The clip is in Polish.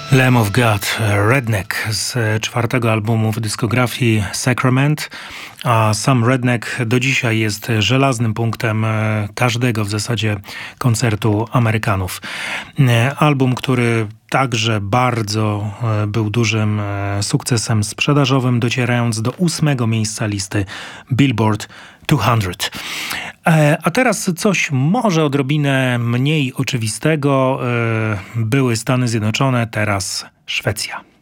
Lamb of God, Redneck z czwartego albumu w dyskografii Sacrament, a sam Redneck do dzisiaj jest żelaznym punktem każdego w zasadzie koncertu Amerykanów. Album, który także bardzo był dużym sukcesem sprzedażowym, docierając do 8. miejsca listy Billboard 200. A teraz coś może odrobinę mniej oczywistego. Były Stany Zjednoczone, teraz Szwecja.